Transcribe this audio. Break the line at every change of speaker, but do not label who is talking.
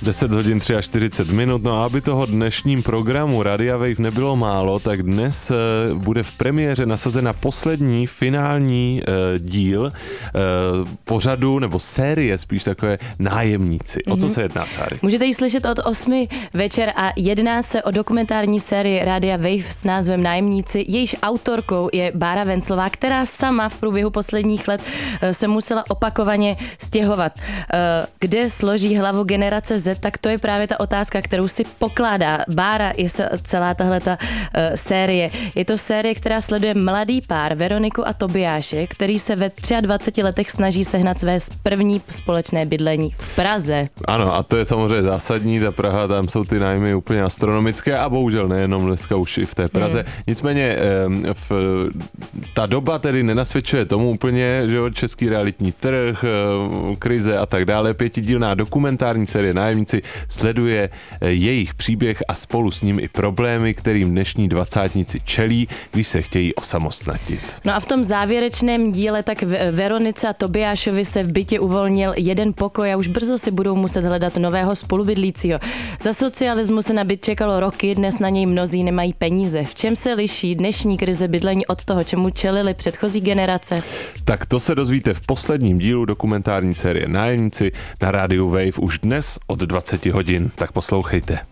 10 hodin 43 minut, no a aby toho dnešním programu Radia Wave nebylo málo, tak dnes bude v premiéře nasazena poslední finální díl pořadu, nebo série spíš takové Nájemníci. O co se jedná, Sáry?
Můžete ji slyšet od 8 večer a jedná se o dokumentární sérii Radia Wave s názvem Nájemníci. Jejíž autorkou je Bára Venclová, která sama v průběhu posledních let se musela opakovaně stěhovat. Kde složí hlavu generace Z, tak to je právě ta otázka, kterou si pokládá Bára i celá tahleta série. Je to série, která sleduje mladý pár Veroniku a Tobiáše, který se ve 23 letech snaží sehnat své první společné bydlení v Praze. Ano,
a to je samozřejmě zásadní, ta Praha, tam jsou ty nájmy úplně astronomické a bohužel nejenom dneska už i v té Praze. Nicméně ta doba tedy nenasvědčuje tomu úplně, že jo, český realitní trh, krize a tak dále. 5dílná dokumentární série Nájemníci sleduje jejich příběh a spolu s ním i problémy, kterým dnešní dvacátníci čelí, když se chtějí osamostatnit.
No a v tom závěrečném díle tak Veronice a Tobiášovi se v bytě uvolnil jeden pokoj a už brzo si budou muset hledat nového spolubydlícího. Za socialismu se na byt čekalo roky, dnes na něj mnozí nemají peníze. V čem se liší dnešní krize bydlení od toho, čemu čelili předchozí generace?
Tak to se dozvíte v posledním dílu dokumentární série Nájemníci na rádiu Wave už dnes od 20 hodin. Tak poslouchejte.